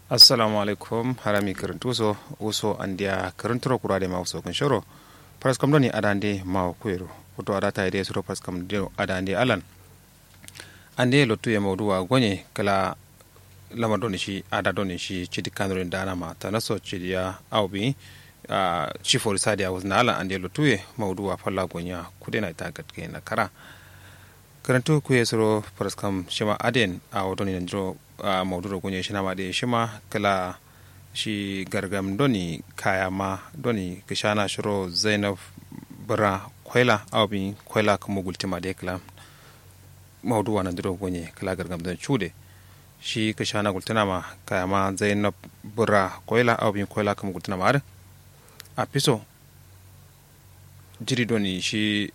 assalamu alaikum harami karantuso uso andia karanturo kurade ma uso kunshoro praskam doni adande ma kuero foto adata ide suro praskam dio adande alan ande lotu ya mawduwa gonye kala lama doni shi ada doni shi chidi kanro dana ma tanaso chidi ya awbi chifo sadi ya wazna alan ande lotu ya mawduwa falla gonya kudena itagat ke na kara karantu kuye suro praskam shima aden a wadoni nanjiro mawdudo gonye shina ma de shima kala shi gargam doni kaya ma doni kishana shiro Zainab bara kwela awbi kwela kuma gultima de kala mawduwa nanjiro gonye kala gargam don chude shi kishana gultina ma kaya ma Zainab bara kwela awbi kwela kuma gultina ma ar a piso jiri doni shi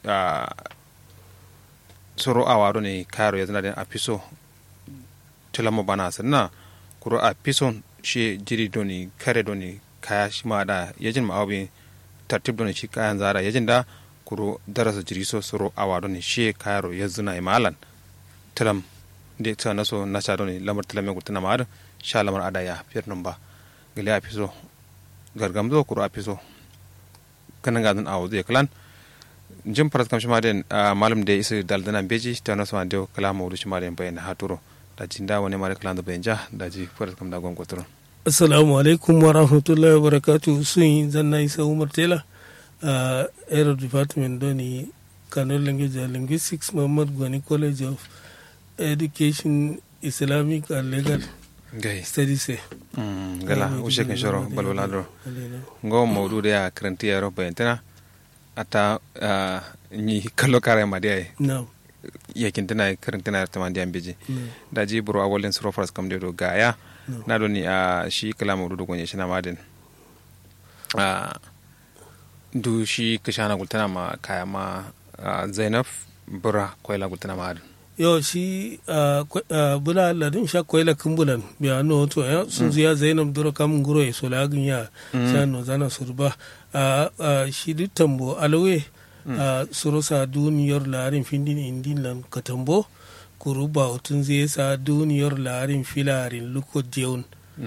soro awa doni karo ya zana den a piso tilamo bana sanna kuro a piso shi jiri doni kare doni kaya shi ma da yajin ma awbi tartib doni shi kayan zara yajin da kuro darasa jiri so soro awa doni shi karo ya zana imalan tilam de ta naso nasha doni lamar tilame gutana ma ar sha lamar ada ya fiyar nan ba gali a piso gargam do kuro a piso kanan gadin awo zai klan jim parat kam shima den malum de isu daldana beji tano so ande kala mawdu shima den bayan haturo da jinda woni mare kala da benja da ji parat kam da gon kotoro assalamu alaikum wa rahmatullahi wa barakatuh sun zanna isa umar tela aero department doni Kano language and linguistics Muhammad Gwani College of Education Islamic and Legal studies gala ushe kan shoro balbalado ngo mawdu de ya karanti yaro bayantana ata ni kallo kare ma dai no yakin tana karantana ta man diyan beji da ji buru awalin suro fras kam de do gaya na do ni shi kalama do gonye shi na madin du shi kishana gultana ma kaya ma Zainab bura koyla gultana ma yo shi bula ladin sha koyla kumbulan biya no to ya sun ziya Zainab duro kam nguro e so lagin ya sano zana surba shi du tambo alawe suro sa duniyar larin findin indin lan katambo kuruba otun zai sa duniyar larin filarin luko jeun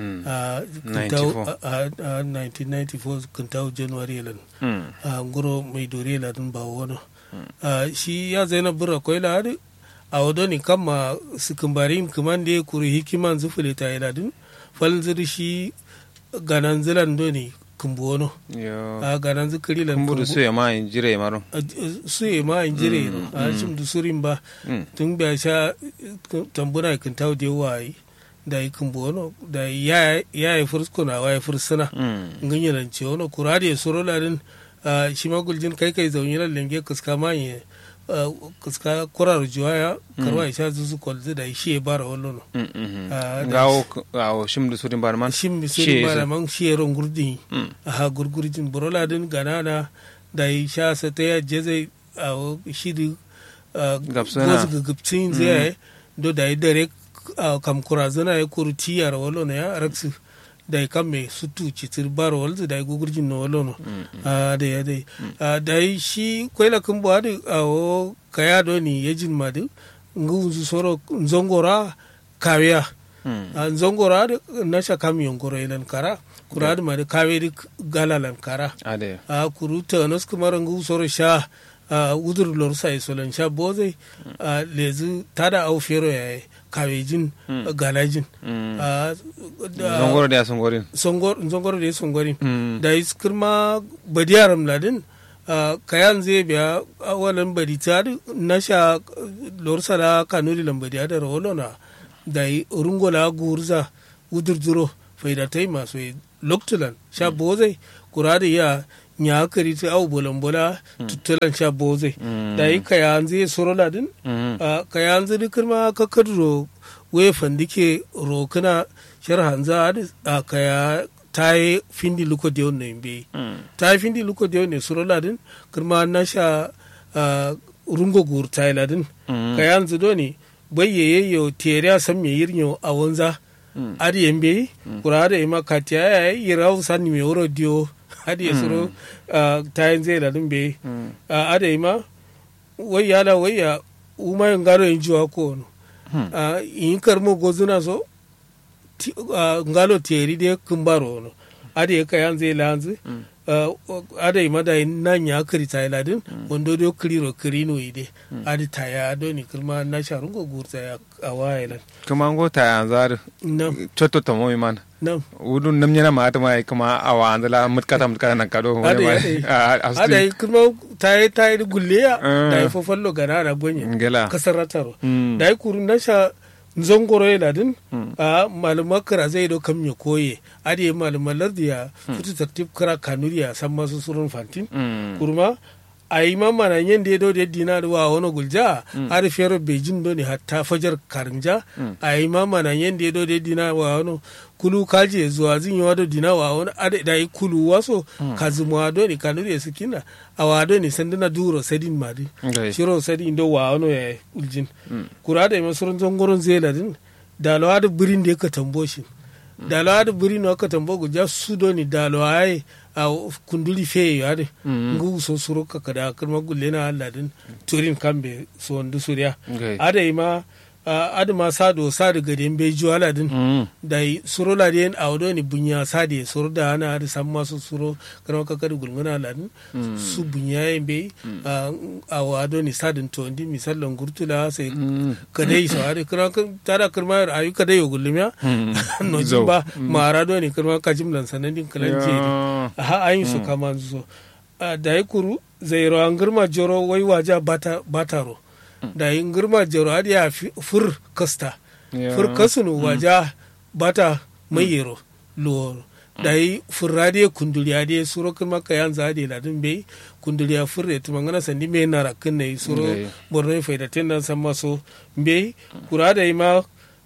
1994 kantau january lan nguro mai dore ladin ba wani shi ya Zainab bura koyla hadu a wadoni kama sikumbarin kumande kuri hikiman zufule ta iladin falin ziri shi ganan zilan doni kumbono a ganan zikiri lan kumbudu su ya ma injire maro su ya ma injire a shim du surin ba tun biya sha tambuna kan tawo de wai da yi kumbono da ya yi furskuna wa ya fursuna nganye lan ce wono kurade soro ladin shi maguljin kai zaunyi lan lenge kuska manye kuska kurar juwaya karwa isha zuzu kwalzi da shi ya bara wallo gawo shim da surin barman shim da surin barman shi ya ron gurdin a gurgurjin buroladin ganana da isha sa ta ya jeze a shi da gozu gagabcin zai do da yi dare kam kura zana ya kuru tiyar wallo na ya raksu da ya kame sutu citir baro walzu da ya gugurjin na wallo no da ya dai da ya shi kwaila kan buwa da kaya do ni yajin ma da ngunzu soro nzongora kawiya nzongora da nasha kam yongoro ilan kara kura da ma da kawe da galalan kara kuru ta nas kuma rangu soro sha udur lorsa isolan sha bozai lezu tada au fero ya kawejin galajin zongoro da songorin zongoro da songorin da iskirma badiyaram ladin kayan zai biya awalan badita na sha lorsa da kanuri lambadiya da rawolona da rungola gurza udurduro faidatai masu loktulan sha bozai kura da ya nyakari ta au bolambola tuttulan sha bozai da yi kayan zai sorola din kayan zai kirma kakaduro we fandike rokuna sharhan za a kaya ta yi findi luko da yau na imbe ta yi findi luko da yau ne sorola din kirma na sha rungo gur ta yi ladin kayan zido ne bayyaye yau teriya san mai yirnyo a wanza adi yambe kura da ima katiya ya yi rawu sani mai wuro diyo adi ya suro ta yin zai ladin be adi ima wayya umayin garo yin jiwa ko wani in karmo gozuna so ngalo teri de kumbaro no ade kayan zai lanzu ada ima da nan ya kiri ta iladin wando do kiriro kirino ide adi ta ya do ni kirma na sharun go gurta ya awailan kuma ngo ta yanzar chotto to mo man nam udun nam nyana mata mai kuma awanzala mutkata nan kado ada kirma ta yi gulle ya da fofallo gana na gonye kasarataro da kurun na sha zongoro yana din a malumar kira zai do kam ya koye ade malumar lardiya kutu tartib kira kanuriya san masu surun fantin kurma a yi mamma na yin da ya do da dina da wa wani gulja a da fiyar beijing do ne hatta fajar karinja a yi mamma na yin da ya do da dina wa wani kulu kaje zuwa zin yi wado dina wa wani ade da yi kulu waso kazumu do ne kanuriya su kina a wado ne sanduna duro sadin madi shiro sadin do wa wani ya yi uljin kura da yi masurun zongoron zela din dalawa da birin da ya ka tambo shi dalawa da birin da ka tambo gulja su do ne dalawa ya yi a kunduli fe ya de ngu so suro ka kada kuma gulle na Allah din turin kambe so ndu suriya ada ima ada ma sado gaden be juala din dai suro la den awdo ni bunya sade suro da ana ada samma so suro kana ka kada gulmuna Allah din su bunya be awado ni sadin to ndi misallan gurtula sai kadai so ada kana tara kirma ayu kadai yo gulmiya no jimba marado ni kirma ka jimlan sanadin kalanje ha ayin su kaman zo da ya kuru zairo an girma joro wai waja bataro da yin girma joro hadi ya fur kasta fur kasunu waja bata mayero loro da yi furrade kunduliya de suro kuma kayan zade ladin bai kunduliya furre tuma ngana sandi me na rakin ne suro borno faida tendan san maso bai kura da yi ma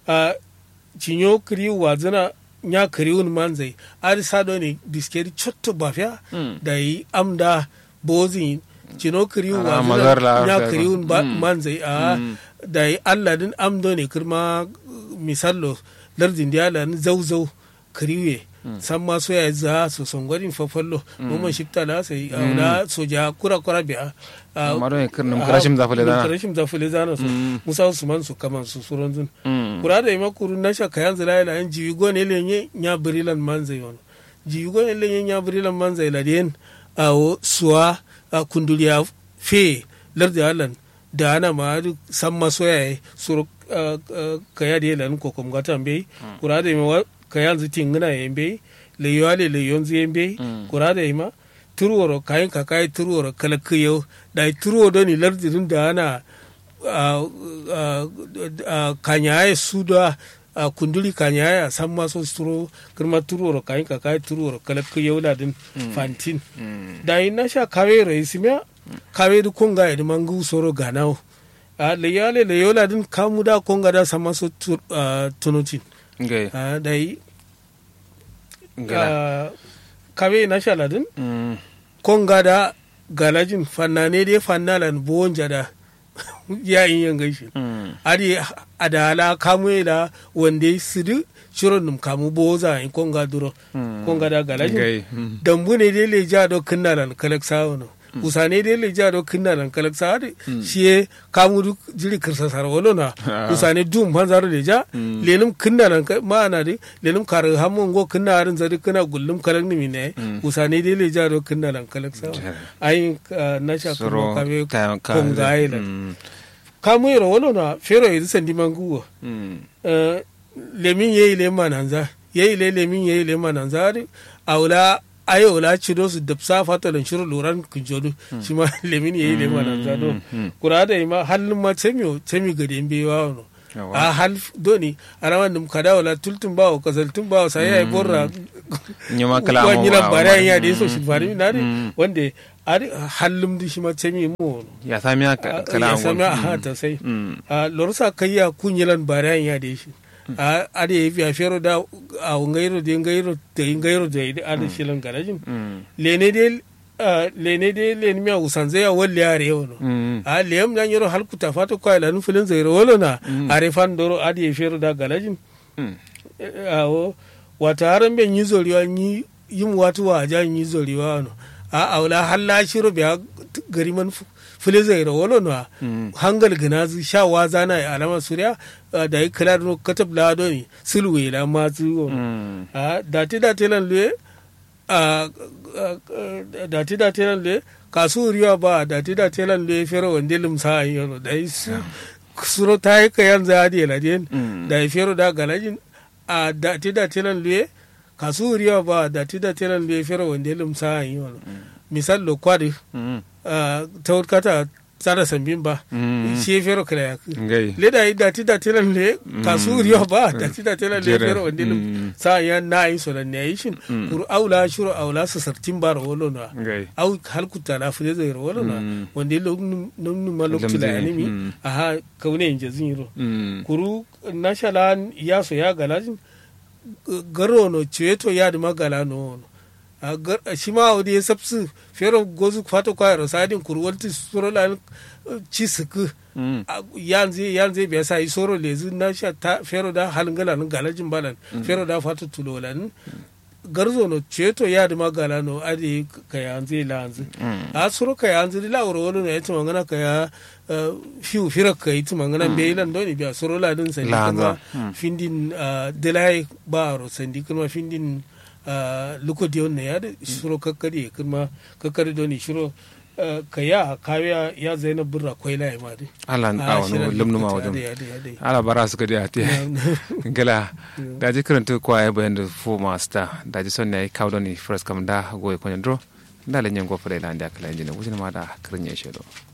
cinyo kiri wazana nya kariun manzai ari sado ne biskeri chotto bafya da yi amda bozin cino kariun wa nya kariun manzai da yi Allah din amdo ne kirma misallo lardin da Allah zauzau kariwe san ma so ya za su songwarin fafallo mun shifta la sai na soja kura biya maro kirnum karashim zafule zana so musa usman su kaman su suron zun kura da ima kurun nasha kayan zira ila yan jigo ne lenye nya birilan manzai wono jigo ne lenye nya birilan manzai la den awo suwa kunduliya fe lardi alan da ana ma san ma so ya suru kaya da lan ko kom gatan be kura da ima kayan zitin ngana yembe leyale leyonzi yembe kura da ima turworo kayan kakai turworo kalakkiyo da turwo do ni lardirin da ana kanyaye suda kunduli kanyaye san maso suro kirma turworo kayan kakai turworo kalakkiyo da din fantin da ina sha kawe raisimiya kawe du konga ya mangu soro ganao leyale leyola din kamuda konga da san maso tunutin da yi kawe na shaladin konga da galajin fannane dai fannalan buwon jada yayin yin gaishe adi adala kamu da wanda su du shirin num kamu boza in konga duro konga da galajin dambu ne dai leja do kinnalan kalaksa wono usane dai leja do kinnalan kalaksa adi shi kamu jiri kirsa sarwolo na usane dum hanzar leja lenum kinnalan ma'ana dai lenum kar hamun go kinnarin zari kana gullum kalan nimi ne usane dai leja do kinnalan kalaksa ai na sha kuma kabe konga ila kamu yero wolo na fero yi sandi manguwo lemin yayi lemananza lemin yayi lemananza aula ayo la cido su dapsa fatalan shiru loran kunjodu shi ma lemin yayi lemananza do kurada ma halin ma temi gade mbewa no a hal doni arawan dum kada wala tultum bawo kazaltum bawo sai ay borra nyama kala mo wanyina bare ya de so shi fari na wande ari hallum di shi ma temi mo ya samiya kala mo ya samiya ha ta sai lorsa kayya kunyilan bare ya de shi ade ya fero da a ngairo da ade shilan garajin lene de miya usanze ya walli are yono lem dan yoro halkuta fato ko ala nu filin zairo wolo na are fan doro ade fero da garajin awo wata haran ben yizoriwa ni yim watu wa ja yizoriwa no a aula halla shiro biya gari man fule zai ra wolo no hangal ginazu shawa zana ya alama surya da yi kala no katab la do ni sulwe la ma zu a dati lan le dati lan le kasu riya ba dati lan le fero wande limsa yono da yi suro ta yi kayan zadi la den da yi fero da galajin a dati lan le kasu riya ba dati lan le fero wande limsa yono misal lo kwadi ta wutkata tsara sambin ba shi fero kala ya le da yi dati lan le kasu riya ba dati lan le fero wande limsa ya na yi so ne yi shin kuru aula shuru aula su sartin bar wolo na au halkuta la fule zai wolo na wande lo num ma lokti la animi aha kaune inje zinro kuru nashalan ya so ya galajin garo no cheto ya da magala no shi ma wadi ya sabsu fero gozu fato kwayar sadin kurwalti soro la ci suku yanzu biya sa isoro lezu na sha ta fero da halin galan galajin balan fero da fato tulolan garzo no ceto ya da magala no ade ka yanzu la yanzu a soro ka yanzu la woro wolo ne yace mangana ka ya fiu fira ka yi mangana be lan do ni biya soro la din sai kuma findin delay baro sandi kuma findin luko diyon ne ya da shiro kakkari kuma kakkari doni shiro kaya kawya ya zainab burra koila ya madi ala awon lumnu ma wajen ala bara su kadi ati gala da ji karanta kwaye bayan da fo master da ji sonne ai kawdoni first kam da goy ko ndro da lenyen go fere la ndia kala injina wujina ma da kirnya shedo